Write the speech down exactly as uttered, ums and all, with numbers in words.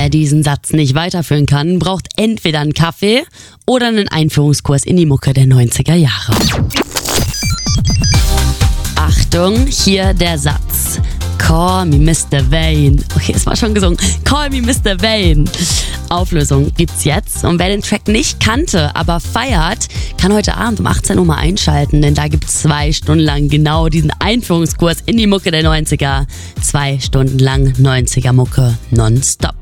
Wer diesen Satz nicht weiterführen kann, braucht entweder einen Kaffee oder einen Einführungskurs in die Mucke der neunziger Jahre. Achtung, hier der Satz. Call me Mister Vane. Okay, es war schon gesungen. Call me Mister Vane. Auflösung gibt's jetzt. Und wer den Track nicht kannte, aber feiert, kann heute Abend um achtzehn Uhr mal einschalten, denn da gibt's zwei Stunden lang genau diesen Einführungskurs in die Mucke der neunziger. Zwei Stunden lang neunziger Mucke nonstop.